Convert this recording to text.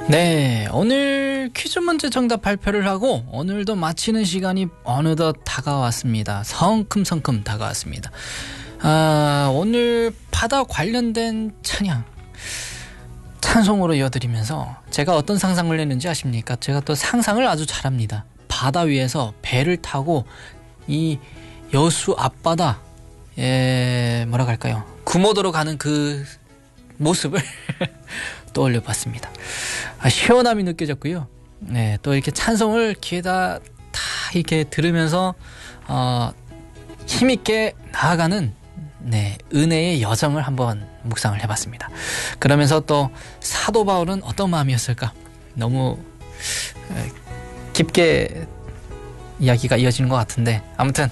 네, 오늘 퀴즈 문제 정답 발표를 하고 오늘도 마치는 시간이 어느덧 다가왔습니다. 성큼성큼 다가왔습니다. 오늘 바다 관련된 찬송으로 이어드리면서 제가 어떤 상상을 했는지 아십니까? 제가 또 상상을 아주 잘합니다. 바다 위에서 배를 타고 이 여수 앞바다 뭐라고 할까요? 구모도로 가는 그 모습을 떠올려 봤습니다. 시원함이 느껴졌고요. 네, 또 이렇게 찬송을 귀에다 다 이렇게 들으면서 힘있게 나아가는 은혜의 여정을 한번 묵상을 해봤습니다. 그러면서 또 사도 바울은 어떤 마음이었을까? 너무 깊게 이야기가 이어지는 것 같은데 아무튼